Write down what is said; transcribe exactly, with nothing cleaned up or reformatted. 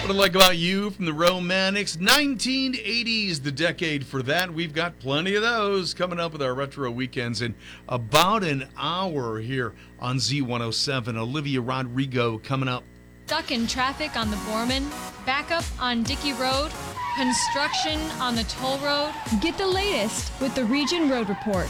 What I like about you from the Romantics. nineteen eighties, the decade for that. We've got plenty of those coming up with our retro weekends in about an hour here on Z one oh seven. Olivia Rodrigo coming up. Stuck in traffic on the Borman, backup on Dickey Road, construction on the toll road. Get the latest with the Region Road Report.